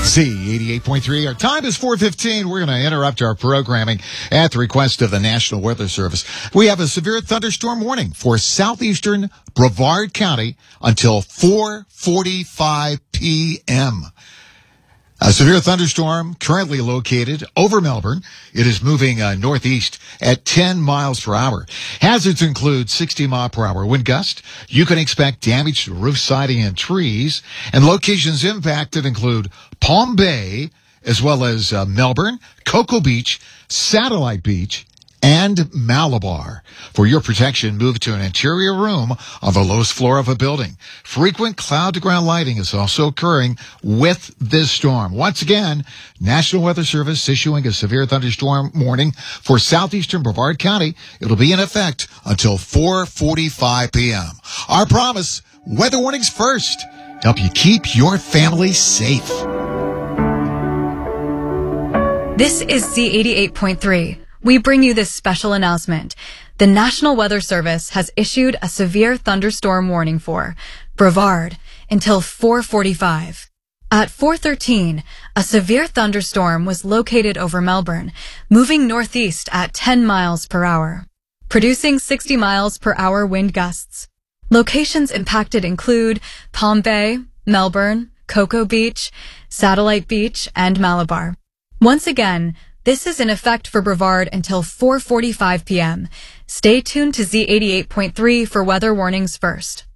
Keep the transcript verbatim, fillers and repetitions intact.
Z eighty-eight point three. Our time is four fifteen. We're going to interrupt our programming at the request of the National Weather Service. We have a severe thunderstorm warning for southeastern Brevard County until four forty-five p.m. A severe thunderstorm currently located over Melbourne. It is moving uh, northeast at ten miles per hour. Hazards include sixty mile per hour wind gust. You can expect damage to roof siding and trees. And locations impacted include Palm Bay, as well as uh, Melbourne, Cocoa Beach, Satellite Beach, and Malabar. For your protection, move to an interior room on the lowest floor of a building. Frequent cloud-to-ground lighting is also occurring with this storm. Once again, National Weather Service issuing a severe thunderstorm warning for southeastern Brevard County. It'll be in effect until four forty-five p.m. Our promise, weather warnings first. Help you keep your family safe. This is Z eighty-eight point three. We bring you this special announcement. The National Weather Service has issued a severe thunderstorm warning for Brevard until four forty-five. At four thirteen, a severe thunderstorm was located over Melbourne, moving northeast at ten miles per hour, producing sixty miles per hour wind gusts. Locations impacted include Palm Bay, Melbourne, Cocoa Beach, Satellite Beach, and Malabar. Once again, this is in effect for Brevard until four forty-five p.m. Stay tuned to Z eighty-eight point three for weather warnings first.